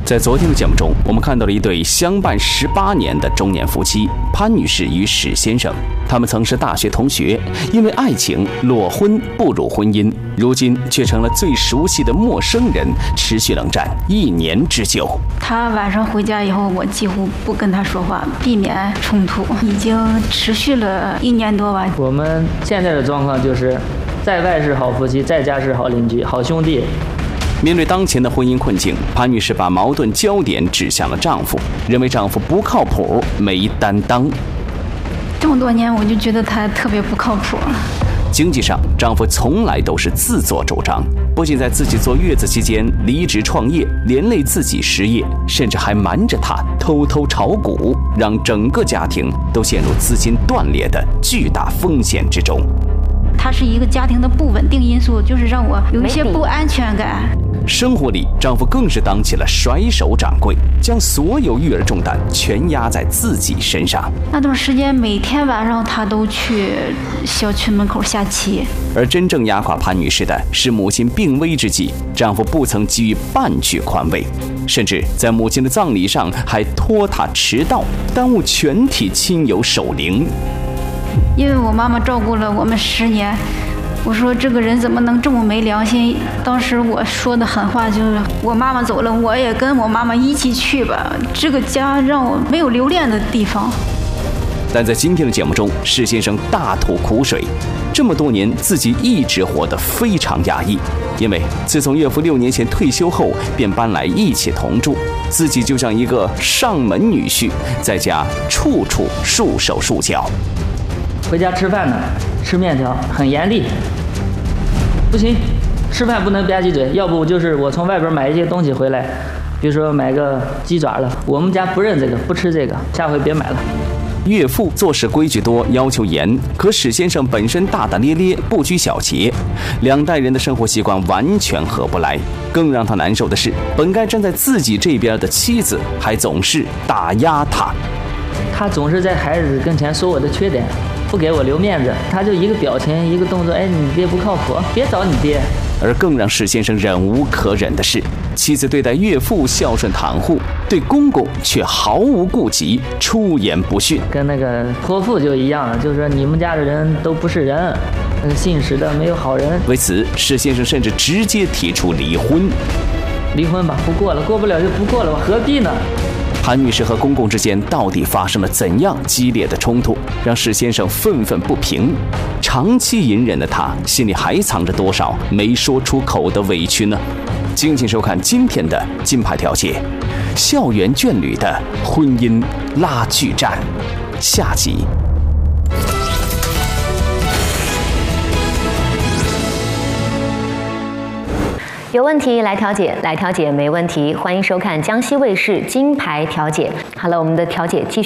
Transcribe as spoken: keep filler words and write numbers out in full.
在昨天的节目中，我们看到了一对相伴十八年的中年夫妻潘女士与史先生。他们曾是大学同学，因为爱情裸婚步入婚姻，如今却成了最熟悉的陌生人，持续冷战一年之久。 他晚上回家以后，我几乎不跟他说话，避免冲突，已经持续了一年多吧。 我们现在的状况就是，在外是好夫妻，在家是好邻居、好兄弟。 面对当前的婚姻困境，潘女士把矛盾焦点指向了丈夫，认为丈夫不靠谱、没担当。 这么多年，我就觉得他特别不靠谱。 经济上，丈夫从来都是自作主张，不仅在自己坐月子期间离职创业，连累自己失业，甚至还瞒着她偷偷炒股，让整个家庭都陷入资金断裂的巨大风险之中。 它是一个家庭的不稳定因素，就是让我有一些不安全感。 生活里，丈夫更是当起了甩手掌柜，将所有育儿重担全压在自己身上。 那段时间，每天晚上他都去小区门口下棋。 而真正压垮潘女士的是母亲病危之际，丈夫不曾给予半句宽慰，甚至在母亲的葬礼上还拖沓迟到，耽误全体亲友守灵。 因为我妈妈照顾了我们十年，我说这个人怎么能这么没良心？当时我说的狠话就是，我妈妈走了，我也跟我妈妈一起去吧。这个家让我没有留恋的地方。 但在今天的节目中，史先生大吐苦水，这么多年自己一直活得非常压抑，因为自从岳父六年前退休后，便搬来一起同住，自己就像一个上门女婿，在家处处束手束脚。 回家吃饭呢，吃面条很严厉，不行，吃饭不能吧唧嘴，要不就是我从外边买一些东西回来，比如说买个鸡爪了，我们家不认这个，不吃这个，下回别买了。 岳父做事规矩多，要求严，可史先生本身大大咧咧，不拘小节，两代人的生活习惯完全合不来。更让他难受的是，本该站在自己这边的妻子，还总是打压他。 他总是在孩子跟前说我的缺点，不给我留面子，他就一个表情一个动作，哎，你爹不靠谱，别找你爹。 而更让史先生忍无可忍的是，妻子对待岳父孝顺袒护，对公公却毫无顾忌，出言不逊。 跟那个泼妇就一样了，就是说你们家的人都不是人，那个信使的没有好人。 为此，史先生甚至直接提出离婚。 离婚吧，不过了，过不了就不过了吧，何必呢？ 潘女士和公公之间到底发生了怎样激烈的冲突，让史先生愤愤不平？长期隐忍的他，心里还藏着多少没说出口的委屈呢？敬请收看今天的金牌调解，校园眷侣的婚姻拉锯战，下集。 有问题来调解，来调解没问题。欢迎收看江西卫视金牌调解。好了，我们的调解继续。